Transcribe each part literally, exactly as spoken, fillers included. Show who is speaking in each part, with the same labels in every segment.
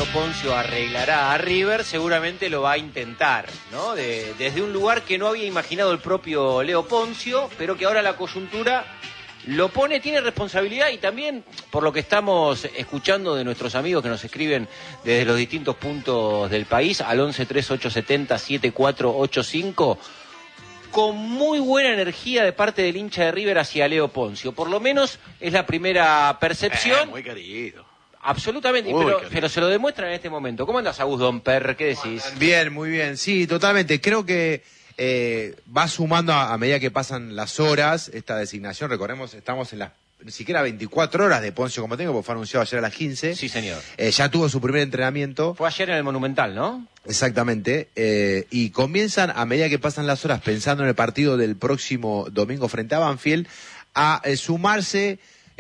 Speaker 1: Poncio arreglará a River, seguramente lo va a intentar, ¿no? De, desde un lugar que no había imaginado el propio Leo Poncio, pero que ahora la coyuntura lo pone, tiene responsabilidad, y también por lo que estamos escuchando de nuestros amigos que nos escriben desde los distintos puntos del país al once tres ocho siete cero siete cuatro ocho cinco, con muy buena energía de parte del hincha de River hacia Leo Poncio. Por lo menos es la primera percepción.
Speaker 2: Eh, muy querido.
Speaker 1: Absolutamente,
Speaker 2: Uy,
Speaker 1: pero, pero se lo demuestran en este momento. ¿Cómo andas, Agus Domper? ¿Qué decís?
Speaker 3: Bien, muy bien. Sí, totalmente. Creo que eh, va sumando a, a medida que pasan las horas esta designación. Recordemos, estamos en las ni siquiera veinticuatro horas de Poncio como tengo, porque fue anunciado ayer a las quince.
Speaker 1: Sí, señor.
Speaker 3: Eh, ya tuvo su primer entrenamiento.
Speaker 1: Fue ayer en el Monumental, ¿no?
Speaker 3: Exactamente. Eh, y comienzan, a medida que pasan las horas, pensando en el partido del próximo domingo frente a Banfield, a eh, sumarse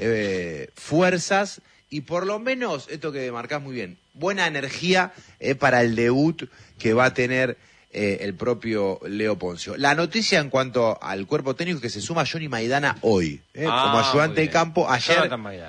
Speaker 3: eh, fuerzas. Y por lo menos, esto que marcás muy bien, buena energía eh, para el debut que va a tener eh, el propio Leo Poncio. La noticia en cuanto al cuerpo técnico es que se suma Johnny Maidana hoy, eh,
Speaker 1: ah,
Speaker 3: como ayudante de campo. Ayer,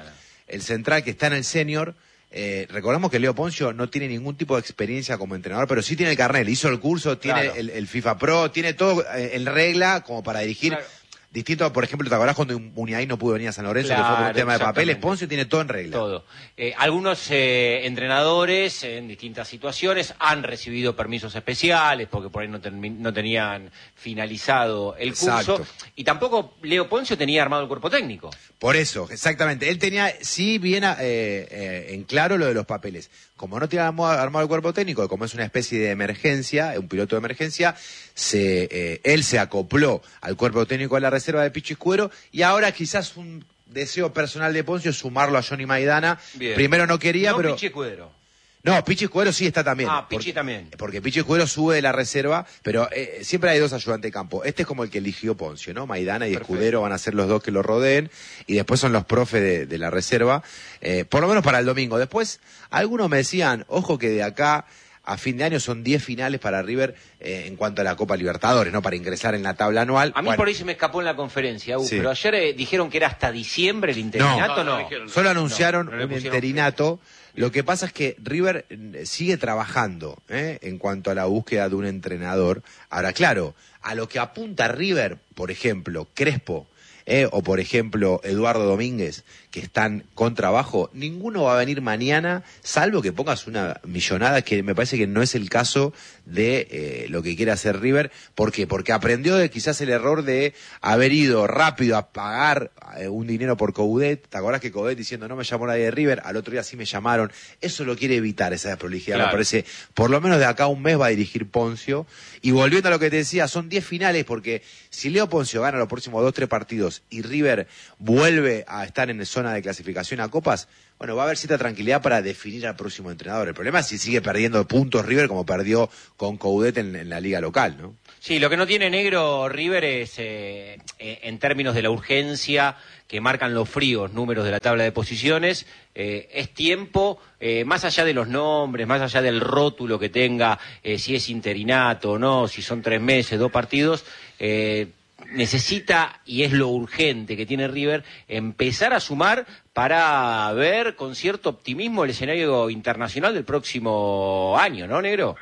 Speaker 3: el central que está en el senior, eh, recordemos que Leo Poncio no tiene ningún tipo de experiencia como entrenador, pero sí tiene el carnet, hizo el curso, tiene
Speaker 1: claro.
Speaker 3: el, el FIFA Pro, tiene todo eh, en regla como para dirigir...
Speaker 1: Claro.
Speaker 3: Distinto, por ejemplo, ¿te acordás cuando Muniain no pudo venir a San Lorenzo,
Speaker 1: claro,
Speaker 3: que fue por un tema de papeles? Poncio tiene todo en regla.
Speaker 1: Todo. Eh, algunos eh, entrenadores en distintas situaciones han recibido permisos especiales porque por ahí no, ten, no tenían finalizado el
Speaker 3: Exacto.
Speaker 1: curso. Y tampoco Leo Poncio tenía armado el cuerpo técnico.
Speaker 3: Por eso, exactamente. Él tenía, sí, bien eh, eh, en claro lo de los papeles. Como no tiene armado el cuerpo técnico, como es una especie de emergencia, un piloto de emergencia, se, eh, él se acopló al cuerpo técnico de la reserva de Pichi Escudero, y ahora quizás un deseo personal de Poncio sumarlo a Johnny Maidana.
Speaker 1: Bien.
Speaker 3: Primero no quería,
Speaker 1: no
Speaker 3: pero...
Speaker 1: Pichi Escudero.
Speaker 3: No, Pichi Escudero sí está también.
Speaker 1: Ah, Pichi
Speaker 3: porque,
Speaker 1: también.
Speaker 3: Porque Pichi Escudero sube de la reserva, pero eh, siempre hay dos ayudantes de campo. Este es como el que eligió Poncio, ¿no? Maidana y
Speaker 1: Perfecto.
Speaker 3: Escudero van a ser los dos que lo rodeen, y después son los profes de, de la reserva, eh, por lo menos para el domingo. Después, algunos me decían, ojo que de acá a fin de año son diez finales para River eh, en cuanto a la Copa Libertadores, ¿no? Para ingresar en la tabla anual.
Speaker 1: A mí
Speaker 3: bueno,
Speaker 1: por ahí se me escapó en la conferencia, uh,
Speaker 3: sí.
Speaker 1: pero ayer eh, dijeron que era hasta diciembre el interinato, ¿no?
Speaker 2: No, no, no,
Speaker 3: Solo anunciaron
Speaker 1: no, no le
Speaker 3: un
Speaker 1: pusieron
Speaker 3: interinato. Lo que pasa es que River sigue trabajando ¿eh? en cuanto a la búsqueda de un entrenador. Ahora, claro, a lo que apunta River, por ejemplo, Crespo, ¿eh? o por ejemplo, Eduardo Domínguez, que están con trabajo, ninguno va a venir mañana, salvo que pongas una millonada, que me parece que no es el caso de eh, lo que quiere hacer River. ¿Por qué? Porque aprendió de quizás el error de haber ido rápido a pagar eh, un dinero por Coudet. ¿Te acordás que Coudet diciendo no me llamó nadie de River? Al otro día sí me llamaron. Eso lo quiere evitar, esa desprolijidad.
Speaker 1: Claro.
Speaker 3: Me parece, por lo menos de acá a un mes va a dirigir Poncio. Y volviendo a lo que te decía, son diez finales, porque si Leo Poncio gana los próximos dos, tres partidos y River vuelve a estar en zona de clasificación a Copas, bueno, va a haber cierta tranquilidad para definir al próximo entrenador. El problema es si sigue perdiendo puntos River como perdió con Coudet en, en la liga local, ¿no?
Speaker 1: Sí, lo que no tiene negro River es, eh, eh, en términos de la urgencia que marcan los fríos números de la tabla de posiciones, eh, es tiempo, eh, más allá de los nombres, más allá del rótulo que tenga, eh, si es interinato o no, si son tres meses, dos partidos, eh, necesita, y es lo urgente que tiene River, empezar a sumar para ver con cierto optimismo el escenario internacional del próximo año, ¿no, negro?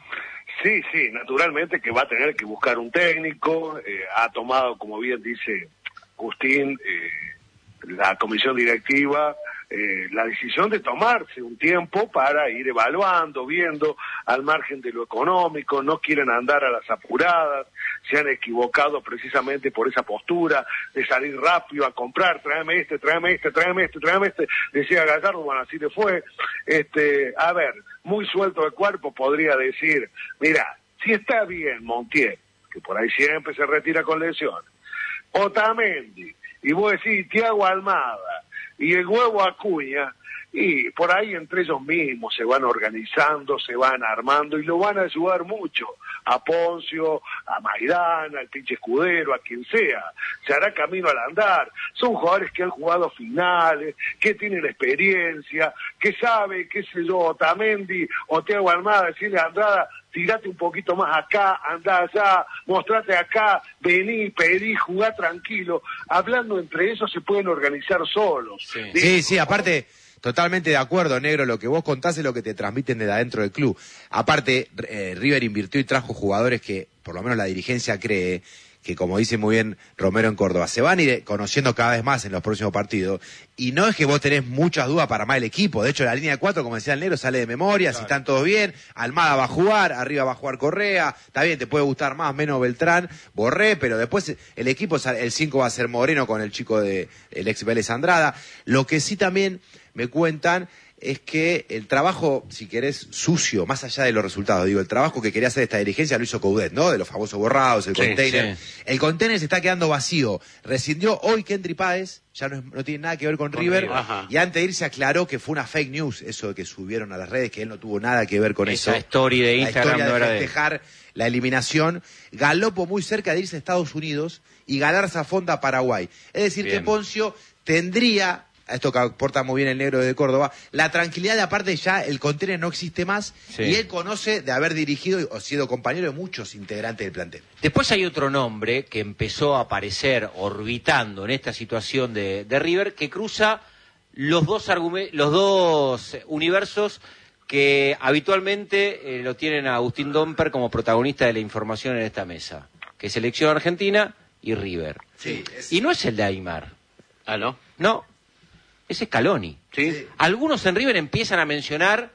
Speaker 4: Sí, sí, naturalmente que va a tener que buscar un técnico, eh, ha tomado, como bien dice Agustín, eh, la comisión directiva, eh, la decisión de tomarse un tiempo para ir evaluando, viendo al margen de lo económico, no quieren andar a las apuradas, se han equivocado precisamente por esa postura de salir rápido a comprar, tráeme este, tráeme este, tráeme este, tráeme este, decía Gallardo, bueno, así le fue. Este, a ver, muy suelto de cuerpo podría decir, mira, si está bien Montiel, que por ahí siempre se retira con lesiones, Otamendi, y vos decís Thiago Almada, y el huevo Acuña, y por ahí entre ellos mismos se van organizando, se van armando y lo van a ayudar mucho a Poncio, a Maidana, al pinche Escudero, a quien sea, se hará camino al andar. Son jugadores que han jugado finales, que tienen experiencia, que sabe, qué sé yo, Otamendi o Thiago Almada, decirle a Andrada, tirate un poquito más acá, andá allá, mostrate acá, vení, pedí, jugá tranquilo. Hablando entre ellos se pueden organizar solos.
Speaker 3: Sí, sí, sí, aparte Totalmente de acuerdo, negro. Lo que vos contás es lo que te transmiten desde adentro del club. Aparte, eh, River invirtió y trajo jugadores que, por lo menos la dirigencia cree, que como dice muy bien Romero en Córdoba, se van a ir conociendo cada vez más en los próximos partidos. Y no es que vos tenés muchas dudas para armar el equipo. De hecho, la línea de cuatro, como decía el negro, sale de memoria, claro. Si están todos bien. Almada va a jugar, arriba va a jugar Correa. Está bien, te puede gustar más, menos Beltrán, Borré, pero después el equipo, el cinco va a ser Moreno con el chico de el ex Vélez Andrada. Lo que sí también me cuentan es que el trabajo, si querés, sucio, más allá de los resultados, digo, el trabajo que quería hacer esta dirigencia lo hizo Coudet, ¿no? De los famosos borrados, el sí, container. Sí. El container se está quedando vacío. Rescindió hoy Kendry Páez, ya no, es, no tiene nada que ver con, con River, River. Y antes de irse aclaró que fue una fake news, eso de que subieron a las redes, que él no tuvo nada que ver con
Speaker 1: Esa
Speaker 3: eso.
Speaker 1: Esa story de Instagram
Speaker 3: la historia
Speaker 1: no
Speaker 3: de
Speaker 1: era
Speaker 3: festejar
Speaker 1: de...
Speaker 3: la eliminación. Galopo muy cerca de irse a Estados Unidos y ganar Zafonda a Paraguay. Es decir, bien. Que Poncio tendría... Esto que aporta muy bien el negro de Córdoba, la tranquilidad de aparte ya el container no existe más, sí. Y él conoce de haber dirigido o sido compañero de muchos integrantes del plantel.
Speaker 1: Después hay otro nombre que empezó a aparecer orbitando en esta situación de, de River, que cruza los dos, los dos universos que habitualmente eh, lo tienen a Agustín Domper como protagonista de la información en esta mesa, que es Selección Argentina y River.
Speaker 3: Sí, es...
Speaker 1: Y no es el de Aymar.
Speaker 2: Ah, ¿no?
Speaker 1: No. Es Scaloni.
Speaker 2: ¿Sí?
Speaker 1: Algunos en River empiezan a mencionar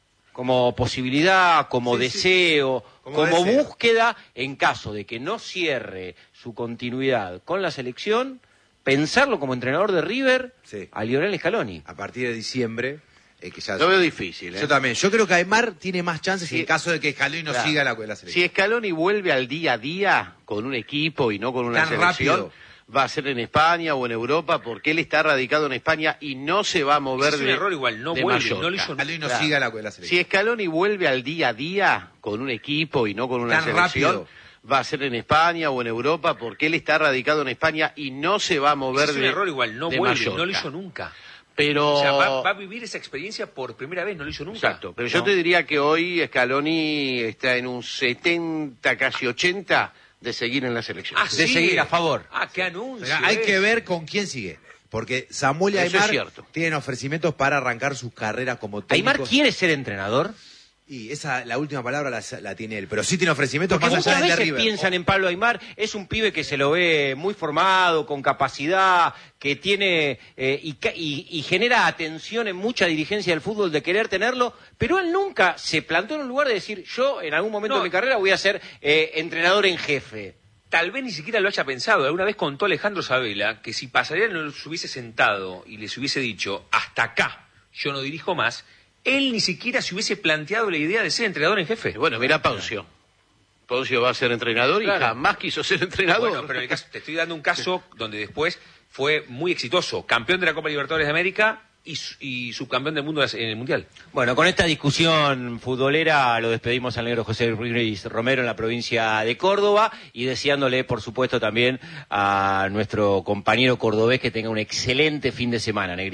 Speaker 1: como posibilidad, como sí, deseo, sí. como, como deseo. Búsqueda, en caso de que no cierre su continuidad con la selección, pensarlo como entrenador de River sí. A Lionel Scaloni.
Speaker 3: A partir de diciembre. Eh, que ya
Speaker 2: lo veo difícil. ¿eh?
Speaker 3: Yo también. Yo creo que Aymar tiene más chances sí. En caso de que Scaloni no claro. siga la, la selección.
Speaker 2: Si Scaloni vuelve al día a día con un equipo y no con una
Speaker 3: tan
Speaker 2: selección...
Speaker 3: rápido.
Speaker 2: Va a ser en España o en Europa porque él está radicado en España y no se va a mover
Speaker 5: es un
Speaker 2: de
Speaker 5: error igual, no
Speaker 2: de
Speaker 5: vuelve,
Speaker 2: Mallorca.
Speaker 5: no lo hizo
Speaker 3: Scaloni no
Speaker 2: claro.
Speaker 3: siga la, la selección.
Speaker 2: Si Scaloni vuelve al día a día con un equipo y no con una
Speaker 3: tan
Speaker 2: selección,
Speaker 3: rápido.
Speaker 2: Va a ser en España o en Europa porque él está radicado en España y no se va a mover
Speaker 5: es
Speaker 2: de
Speaker 5: Es un error igual, no
Speaker 2: de
Speaker 5: vuelve,
Speaker 2: Mallorca.
Speaker 5: no lo hizo nunca.
Speaker 2: Pero...
Speaker 5: O sea, va, va a vivir esa experiencia por primera vez, no lo hizo nunca.
Speaker 2: Exacto, pero
Speaker 5: ¿no?
Speaker 2: yo te diría que hoy Scaloni está en un setenta, casi ochenta... de seguir en la selección.
Speaker 1: Ah, de ¿sí? seguir a favor.
Speaker 5: Ah, qué anuncio.
Speaker 3: Pero hay es. que ver con quién sigue. Porque Samuel y Aymar tienen ofrecimientos para arrancar sus carreras como técnicos.
Speaker 1: ¿Aymar quiere ser entrenador?
Speaker 3: Y esa, la última palabra la, la tiene él. Pero sí tiene ofrecimientos
Speaker 1: porque
Speaker 3: más allá
Speaker 1: muchas
Speaker 3: del de
Speaker 1: veces
Speaker 3: River.
Speaker 1: Piensan en Pablo Aymar, es un pibe que se lo ve muy formado, con capacidad, que tiene eh, y, y, y genera atención en mucha dirigencia del fútbol de querer tenerlo, pero él nunca se plantó en un lugar de decir, yo en algún momento no. de mi carrera voy a ser eh, entrenador en jefe.
Speaker 5: Tal vez ni siquiera lo haya pensado. Alguna vez contó Alejandro Sabela que si Pasarela no se hubiese sentado y les hubiese dicho, hasta acá, yo no dirijo más, él ni siquiera se hubiese planteado la idea de ser entrenador en jefe.
Speaker 2: Bueno, mira Poncio. Poncio va a ser entrenador claro. y jamás quiso ser entrenador.
Speaker 5: Bueno, pero en el caso, te estoy dando un caso donde después fue muy exitoso. Campeón de la Copa Libertadores de América y, y subcampeón del mundo en el Mundial.
Speaker 1: Bueno, con esta discusión futbolera lo despedimos al negro José Luis Romero en la provincia de Córdoba y deseándole, por supuesto, también a nuestro compañero cordobés que tenga un excelente fin de semana, Negrito.